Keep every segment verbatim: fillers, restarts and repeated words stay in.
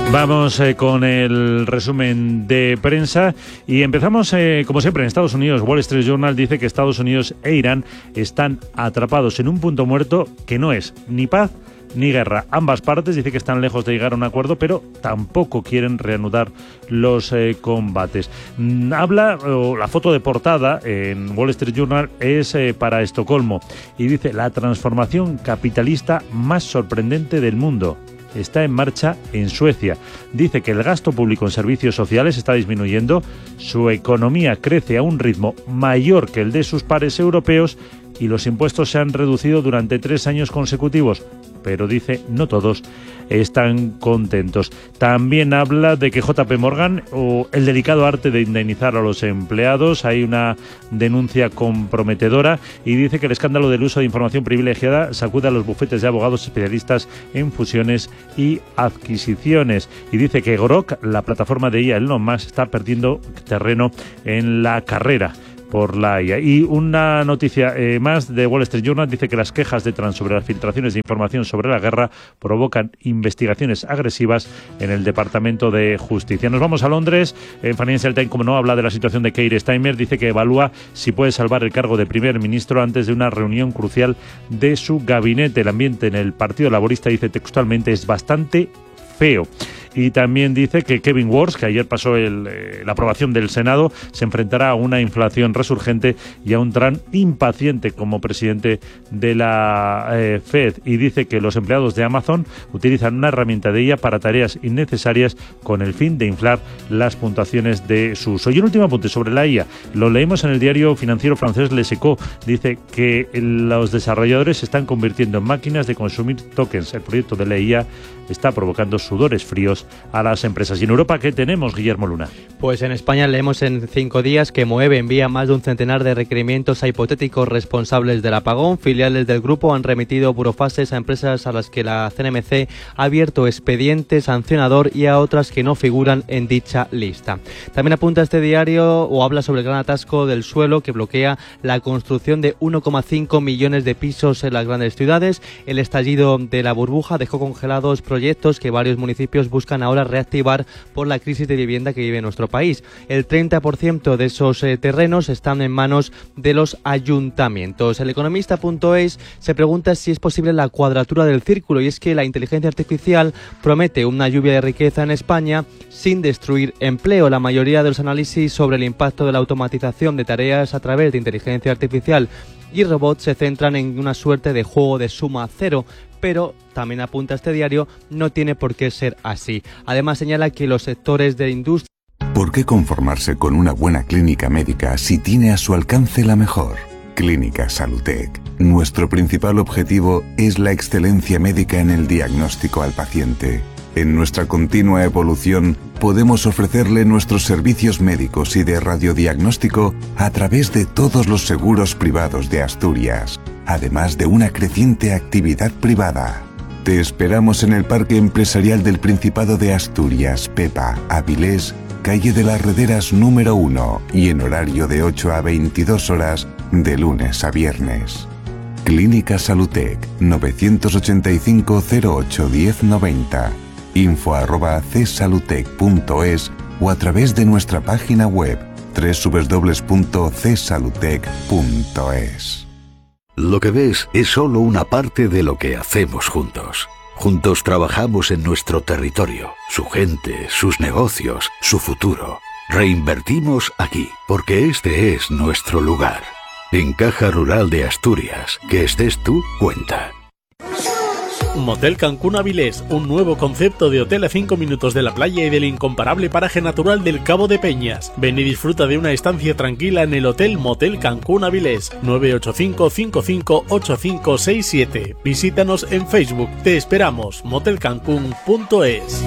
Vamos eh, con el resumen de prensa y empezamos, eh, como siempre, en Estados Unidos. Wall Street Journal dice que Estados Unidos e Irán están atrapados en un punto muerto que no es ni paz ni guerra. Ambas partes dice que están lejos de llegar a un acuerdo, pero tampoco quieren reanudar los eh, combates. Mm, habla, o la foto de portada en Wall Street Journal es eh, para Estocolmo y dice: la transformación capitalista más sorprendente del mundo está en marcha en Suecia. Dice que el gasto público en servicios sociales está disminuyendo, su economía crece a un ritmo mayor que el de sus pares europeos y los impuestos se han reducido durante tres años consecutivos. Pero dice, no todos están contentos. También habla de que J P Morgan, o el delicado arte de indemnizar a los empleados, hay una denuncia comprometedora y dice que el escándalo del uso de información privilegiada sacude a los bufetes de abogados especialistas en fusiones y adquisiciones. Y dice que Grok, la plataforma de I A Elon Musk, está perdiendo terreno en la carrera por la I A. Y una noticia eh, más de Wall Street Journal dice que las quejas de Trump sobre las filtraciones de información sobre la guerra provocan investigaciones agresivas en el Departamento de Justicia. Nos vamos a Londres. En Financial Times, como no, habla de la situación de Keir Starmer. Dice que evalúa si puede salvar el cargo de primer ministro antes de una reunión crucial de su gabinete. El ambiente en el Partido Laborista, dice textualmente, es bastante feo. Y también dice que Kevin Warsh, que ayer pasó el, eh, la aprobación del Senado, se enfrentará a una inflación resurgente y a un Trump impaciente como presidente de la eh, Fed. Y dice que los empleados de Amazon utilizan una herramienta de I A para tareas innecesarias con el fin de inflar las puntuaciones de su uso. Y un último apunte sobre la I A. Lo leemos en el diario financiero francés Les Echos. Dice que los desarrolladores se están convirtiendo en máquinas de consumir tokens. El proyecto de la I A está provocando sudores fríos a las empresas. ¿Y en Europa qué tenemos, Guillermo Luna? Pues en España leemos en cinco días que Moeve envía más de un centenar de requerimientos a hipotéticos responsables del apagón. Filiales del grupo han remitido burofases a empresas a las que la C N M C ha abierto expediente sancionador y a otras que no figuran en dicha lista. También apunta este diario o habla sobre el gran atasco del suelo que bloquea la construcción de uno coma cinco millones de pisos en las grandes ciudades. El estallido de la burbuja dejó congelados proyectos que varios municipios buscan ahora reactivar por la crisis de vivienda que vive nuestro país. El treinta por ciento de esos eh, terrenos están en manos de los ayuntamientos. El economista punto es se pregunta si es posible la cuadratura del círculo, y es que la inteligencia artificial promete una lluvia de riqueza en España sin destruir empleo. La mayoría de los análisis sobre el impacto de la automatización de tareas a través de inteligencia artificial y robots se centran en una suerte de juego de suma cero, pero también apunta este diario, no tiene por qué ser así. Además señala que los sectores de industria... ¿Por qué conformarse con una buena clínica médica si tiene a su alcance la mejor? Clínica Salutec. Nuestro principal objetivo es la excelencia médica en el diagnóstico al paciente. En nuestra continua evolución, podemos ofrecerle nuestros servicios médicos y de radiodiagnóstico a través de todos los seguros privados de Asturias, además de una creciente actividad privada. Te esperamos en el Parque Empresarial del Principado de Asturias, Pepa, Avilés, calle de las Rederas número uno y en horario de ocho a veintidós horas de lunes a viernes. Clínica Salutec, novecientos ochenta y cinco cero ocho diez noventa. info arroba csalutec punto es o a través de nuestra página web doble u doble u doble u punto c salutec punto es. Lo que ves es solo una parte de lo que hacemos juntos. Juntos trabajamos en nuestro territorio, su gente, sus negocios, su futuro. Reinvertimos aquí, porque este es nuestro lugar. En Caja Rural de Asturias, que estés tú, cuenta. Motel Cancún Avilés, un nuevo concepto de hotel a cinco minutos de la playa y del incomparable paraje natural del Cabo de Peñas. Ven y disfruta de una estancia tranquila en el Hotel Motel Cancún Avilés, nueve ocho cinco, cinco cinco ocho cinco seis siete. Visítanos en Facebook. Te esperamos. motel cancún punto es.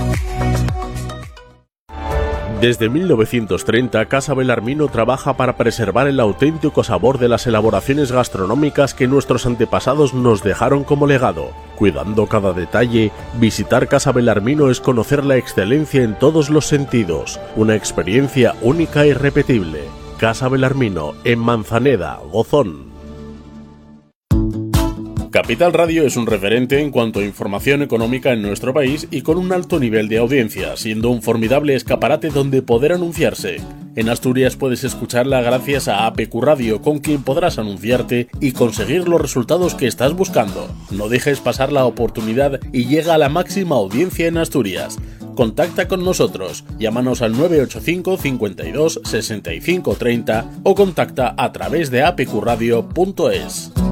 Desde mil novecientos treinta, Casa Belarmino trabaja para preservar el auténtico sabor de las elaboraciones gastronómicas que nuestros antepasados nos dejaron como legado. Cuidando cada detalle, visitar Casa Belarmino es conocer la excelencia en todos los sentidos, una experiencia única e irrepetible. Casa Belarmino, en Manzaneda, Gozón. Capital Radio es un referente en cuanto a información económica en nuestro país y con un alto nivel de audiencia, siendo un formidable escaparate donde poder anunciarse. En Asturias puedes escucharla gracias a A P Q Radio, con quien podrás anunciarte y conseguir los resultados que estás buscando. No dejes pasar la oportunidad y llega a la máxima audiencia en Asturias. Contacta con nosotros, llámanos al nueve ocho cinco, cincuenta y dos, sesenta y cinco treinta o contacta a través de a p q radio punto es.